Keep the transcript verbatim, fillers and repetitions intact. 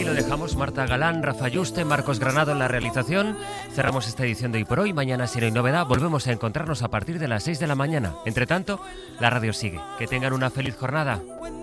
aquí lo dejamos. Marta Galán, Rafa Yuste, Marcos Granado en la realización. Cerramos esta edición de Hoy por Hoy. Mañana, si no hay novedad, volvemos a encontrarnos a partir de las seis de la mañana. Entre tanto, la radio sigue. Que tengan una feliz jornada.